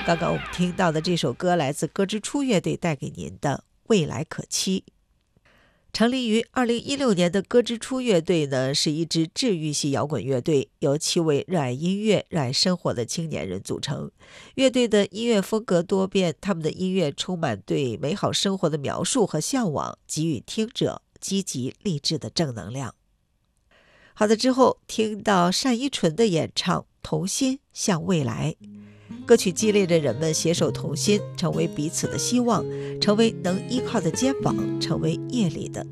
刚刚我们听到的这首歌来自歌之初乐队带给您的《未来可期》。成立于2016年的歌之初乐队呢，是一支治愈系摇滚乐队，由7位热爱音乐、热爱生活的青年人组成。乐队的音乐风格多变，他们的音乐充满对美好生活的描述和向往，给予听者积极励志的正能量。好的，之后听到单依纯的演唱《同心向未来》，歌曲激励着人们携手同心，成为彼此的希望，成为能依靠的肩膀，成为夜里的